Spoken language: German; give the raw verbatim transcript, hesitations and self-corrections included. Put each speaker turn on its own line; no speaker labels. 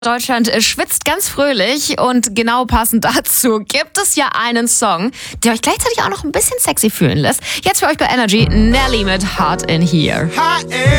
Deutschland schwitzt ganz fröhlich und genau passend dazu gibt es ja einen Song, der euch gleichzeitig auch noch ein bisschen sexy fühlen lässt. Jetzt für euch bei Energy, Nelly mit Heart in Here.